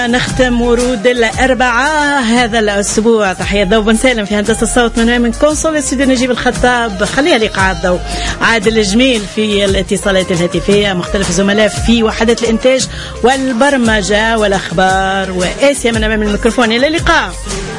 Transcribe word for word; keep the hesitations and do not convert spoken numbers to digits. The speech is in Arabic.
نختم ورود الأربعاء هذا الأسبوع. تحية ضوء بن سالم في هندسة الصوت من من كونسول استوديو نجيب الخطاب. خليها لقاء الضوء عادل الجميل في الاتصالات الهاتفية. مختلف الزملاء في وحدات الإنتاج والبرمجة والأخبار. وآسيا من أمام الميكروفون. إلى اللقاء.